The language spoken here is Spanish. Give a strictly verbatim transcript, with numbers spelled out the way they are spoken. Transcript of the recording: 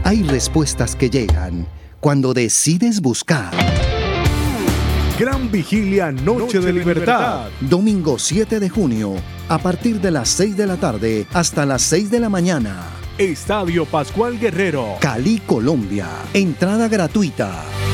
Hay respuestas que llegan cuando decides buscar. Gran Vigilia, Noche, Noche de, de libertad. libertad. Domingo siete de junio, a partir de las seis de la tarde hasta las seis de la mañana. Estadio Pascual Guerrero, Cali, Colombia. Entrada gratuita.